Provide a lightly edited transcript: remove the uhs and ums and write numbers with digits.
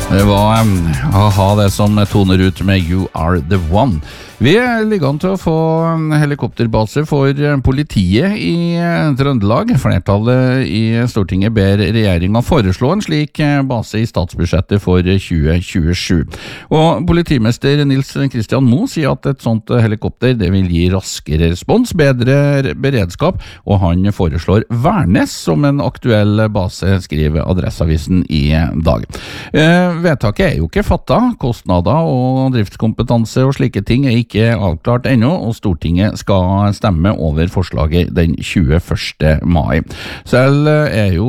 Det var aha det som toner ut med You Are The One. Vi ligger an til å få en helikopterbase for politiet i Trøndelag. Flertallet i Stortinget ber regjeringen foreslå en slik base i statsbudsjettet for 2027. Og politimester Nils Kristian Moe sier at et sånt helikopter det vil gi raskere respons, bedre beredskap, og han foreslår Værnes som en aktuell base, skriver Adresseavisen i dag. Vedtaket er jo ikke fattet, kostnader og driftskompetanse og slike ting er ikke avklart ennå, og Stortinget skal stemme over forslaget den 21. mai. Selv er jo